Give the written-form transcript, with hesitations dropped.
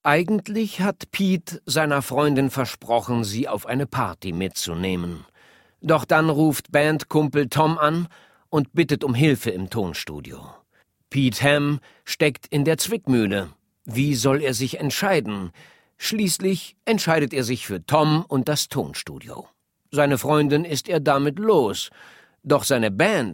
Eigentlich hat Pete seiner Freundin versprochen, sie auf eine Party mitzunehmen. Doch dann ruft Bandkumpel Tom an und bittet um Hilfe im Tonstudio. Pete Ham steckt in der Zwickmühle. Wie soll er sich entscheiden? Schließlich entscheidet er sich für Tom und das Tonstudio. Seine Freundin ist er damit los. Doch seine Band